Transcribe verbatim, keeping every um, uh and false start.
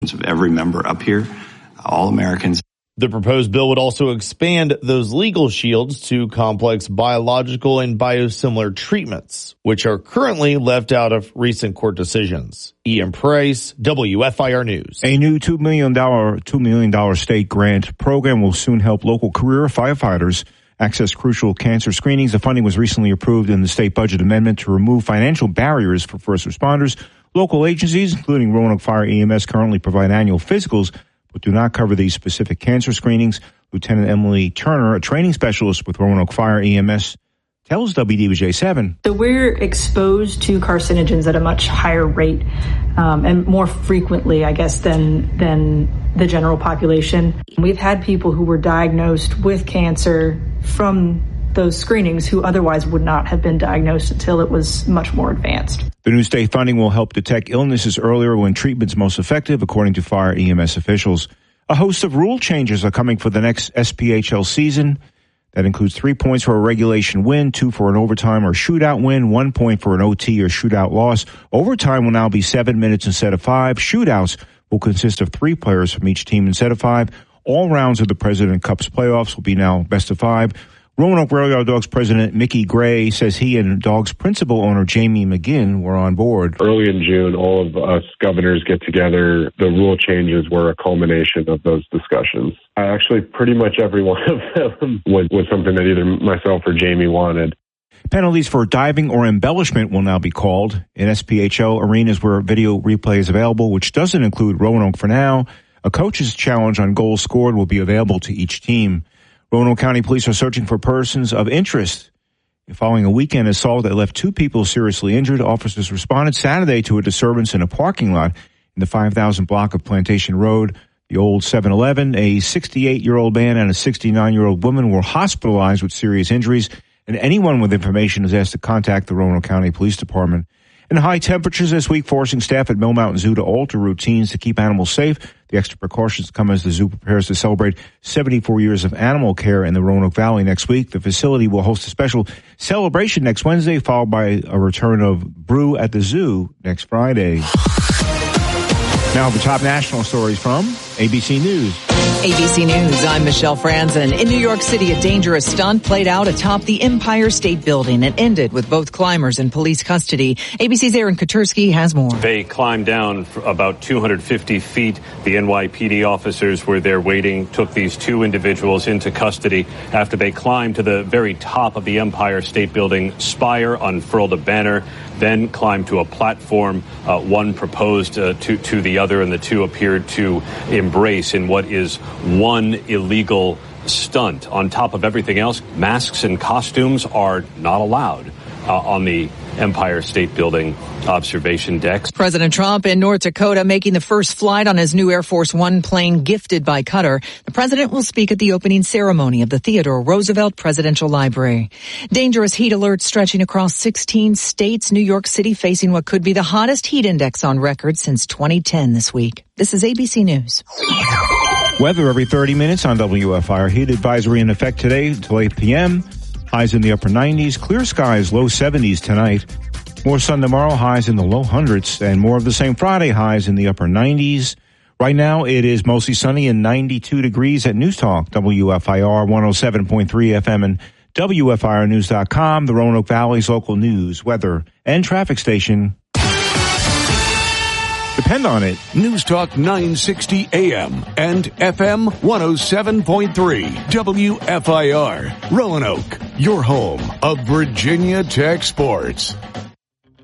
of every member up here, all Americans. The proposed bill would also expand those legal shields to complex biological and biosimilar treatments, which are currently left out of recent court decisions. Ian Price, W F I R News. A new two million dollars two million dollars state grant program will soon help local career firefighters access crucial cancer screenings. The funding was recently approved in the state budget amendment to remove financial barriers for first responders. Local agencies, including Roanoke Fire E M S, currently provide annual physicals but do not cover these specific cancer screenings. Lieutenant Emily Turner, a training specialist with Roanoke Fire E M S, tells W D B J seven. So we're exposed to carcinogens at a much higher rate um, and more frequently, I guess, than than the general population. We've had people who were diagnosed with cancer from those screenings who otherwise would not have been diagnosed until it was much more advanced. The new state funding will help detect illnesses earlier when treatment's most effective, according to Fire E M S officials. A host of rule changes are coming for the next S P H L season. That includes three points for a regulation win, two for an overtime or shootout win, one point for an O T or shootout loss. Overtime will now be seven minutes instead of five. Shootouts will consist of three players from each team instead of five. All rounds of the President Cup's playoffs will be now best of five. Roanoke Rail Yard Dogs president Mickey Gray says he and Dogs principal owner Jamie McGinn were on board. Early in June, all of us governors get together. The rule changes were a culmination of those discussions. Actually, pretty much every one of them was, was something that either myself or Jamie wanted. Penalties for diving or embellishment will now be called in S P H L arenas where video replay is available, which doesn't include Roanoke for now. A coach's challenge on goals scored will be available to each team. Roanoke County Police are searching for persons of interest. Following a weekend assault that left two people seriously injured, officers responded Saturday to a disturbance in a parking lot in the five thousand block of Plantation Road. The old seven eleven, a sixty-eight-year-old man and a sixty-nine-year-old woman were hospitalized with serious injuries, and anyone with information is asked to contact the Roanoke County Police Department. And high temperatures this week forcing staff at Mill Mountain Zoo to alter routines to keep animals safe. The extra precautions come as the zoo prepares to celebrate seventy-four years of animal care in the Roanoke Valley next week. The facility will host a special celebration next Wednesday, followed by a return of Brew at the Zoo next Friday. Now the top national stories from A B C News. A B C News, I'm Michelle Franzen. In New York City, a dangerous stunt played out atop the Empire State Building and ended with both climbers in police custody. A B C's Aaron Katursky has more. They climbed down for about two hundred fifty feet. The N Y P D officers were there waiting, took these two individuals into custody after they climbed to the very top of the Empire State Building spire, unfurled a banner, then climbed to a platform. Uh, one proposed uh, to, to the other, and the two appeared to embrace in what is one illegal stunt. On top of everything else, masks and costumes are not allowed uh, on the Empire State Building observation decks. President Trump in North Dakota making the first flight on his new Air Force One plane gifted by Qatar. The president will speak at the opening ceremony of the Theodore Roosevelt Presidential Library. Dangerous heat alerts stretching across sixteen states. New York City facing what could be the hottest heat index on record since twenty ten this week. This is A B C News. Weather every thirty minutes on W F I R. Heat advisory in effect today until eight p.m. Highs in the upper nineties. Clear skies, low seventies tonight. More sun tomorrow, highs in the low hundreds. And more of the same Friday, highs in the upper nineties. Right now, it is mostly sunny and ninety-two degrees at News Talk, W F I R one oh seven point three F M and W F I R news dot com, the Roanoke Valley's local news, weather, and traffic station. Depend on it. News Talk nine sixty A M and F M one oh seven point three W F I R. Roanoke, your home of Virginia Tech Sports.